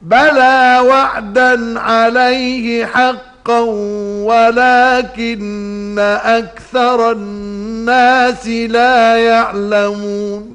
بلى وعدا عليه حقا ولكن أكثر الناس لا يعلمون